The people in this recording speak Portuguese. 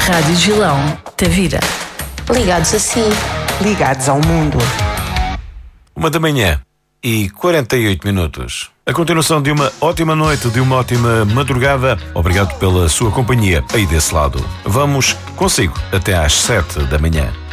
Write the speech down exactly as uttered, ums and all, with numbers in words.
Rádio Gilão, Tavira. Ligados a si. Ligados ao mundo. Uma da manhã e quarenta e oito minutos. A continuação de uma ótima noite, de uma ótima madrugada. Obrigado pela sua companhia aí desse lado. Vamos consigo até às sete da manhã.